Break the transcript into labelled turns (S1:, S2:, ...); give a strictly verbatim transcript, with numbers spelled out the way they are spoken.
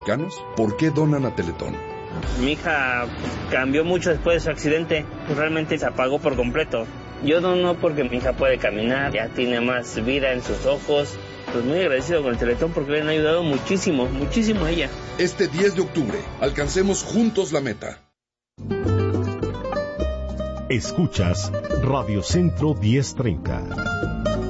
S1: ¿Por qué donan a Teletón?
S2: Mi hija cambió mucho después de su accidente, realmente se apagó por completo. Yo dono porque mi hija puede caminar, ya tiene más vida en sus ojos. Pues muy agradecido con el Teletón porque le han ayudado muchísimo, muchísimo a ella.
S1: Este diez de octubre, alcancemos juntos la meta.
S3: Escuchas Radio Centro diez treinta.